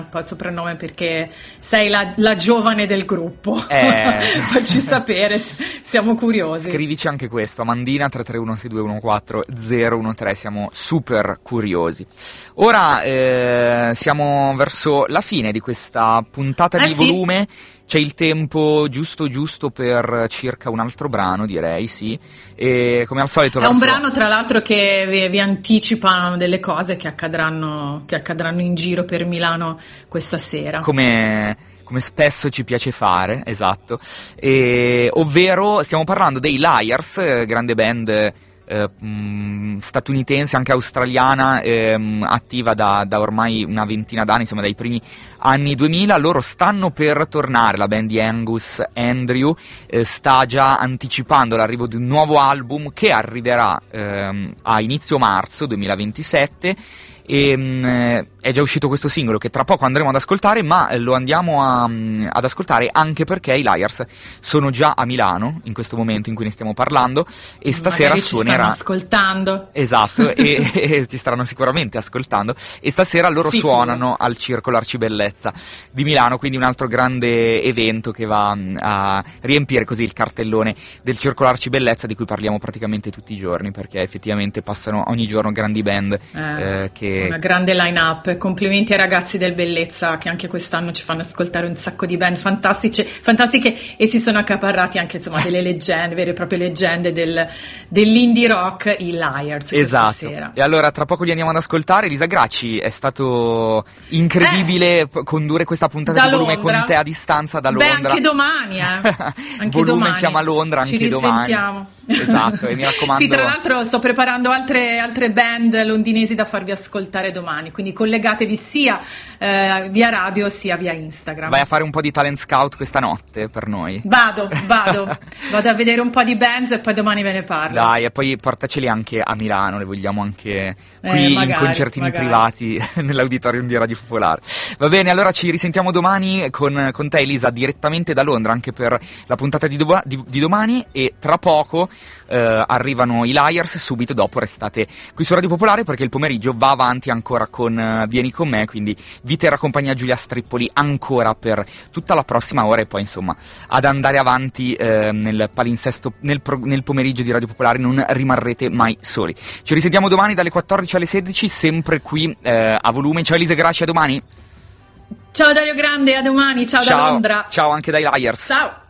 po' il soprannome perché sei la giovane del gruppo. Facci sapere, siamo curiosi. Scrivici anche questo, Amandina 331-6214-013, siamo super curiosi. Ora siamo verso la fine di questa puntata di volume. C'è il tempo giusto per circa un altro brano, direi, sì. E come al solito... È un brano, tra l'altro, che vi anticipa delle cose che accadranno in giro per Milano questa sera. Come spesso ci piace fare, esatto. Ovvero, stiamo parlando dei Liars, grande band statunitense, anche australiana, attiva da ormai una ventina d'anni, insomma dai primi anni 2000. Loro stanno per tornare, la band di Angus Andrew sta già anticipando l'arrivo di un nuovo album che arriverà a inizio marzo 2027. È già uscito questo singolo che tra poco andremo ad ascoltare, ma lo andiamo ad ascoltare anche perché i Liars sono già a Milano in questo momento in cui ne stiamo parlando e stasera suonerà. Ci stanno ascoltando. Esatto, e ci staranno sicuramente ascoltando, e stasera loro suonano al Circolo Arcibellezza di Milano, quindi un altro grande evento che va a riempire così il cartellone del Circolo Arcibellezza, di cui parliamo praticamente tutti i giorni, perché effettivamente passano ogni giorno grandi band che... Una grande line-up, complimenti ai ragazzi del Bellezza che anche quest'anno ci fanno ascoltare un sacco di band fantastiche e si sono accaparrati anche insomma delle leggende, vere e proprie leggende dell'indie rock, i Liars. Esatto. Sera. E allora tra poco li andiamo ad ascoltare. Elisa Gracci, è stato incredibile condurre questa puntata di volume con te a distanza da Londra. Anche domani, anche volume domani. Chiama Londra, anche ci domani. Risentiamo. Esatto, e mi raccomando. Sì, tra l'altro sto preparando altre band londinesi da farvi ascoltare domani, quindi collegatevi sia via radio sia via Instagram. Vai a fare un po' di talent scout questa notte per noi? Vado a vedere un po' di bands e poi domani ve ne parlo. Dai, e poi portaceli anche a Milano, le vogliamo anche qui in concertini privati nell'auditorium di Radio Popolare. Va bene, allora ci risentiamo domani con te Elisa, direttamente da Londra, anche per la puntata di domani, e tra poco arrivano i Liars. Subito dopo restate qui su Radio Popolare perché il pomeriggio va avanti ancora con Vieni con me, quindi vi terrà compagnia Giulia Strippoli ancora per tutta la prossima ora, e poi insomma ad andare avanti nel palinsesto, nel pomeriggio di Radio Popolare non rimarrete mai soli. Ci risentiamo domani dalle 14 alle 16 sempre qui a volume. Ciao Elisa Grasci, a domani. Ciao Dario Grande, a domani, ciao da Londra. Ciao anche dai Liars. Ciao.